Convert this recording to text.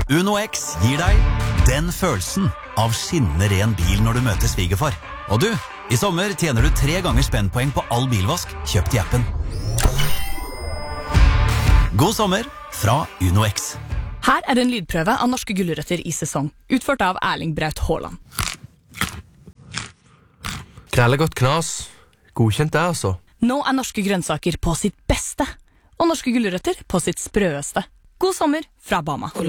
Uno X gir deg den følelsen av skinnende ren bil når du møter svigerfar. Og du, i sommer tjener du 3 ganger spennpoeng på all bilvask kjøpt i appen. God sommer fra Uno X. Her er en lydprøve av norske gulrøtter i sesong, utført av Erling Braut Haaland. Grellegodt knas. Godkjent det, altså. Nå er norske grønnsaker på sitt beste, og norske gulrøtter på sitt sprøeste. God sommer fra Bama.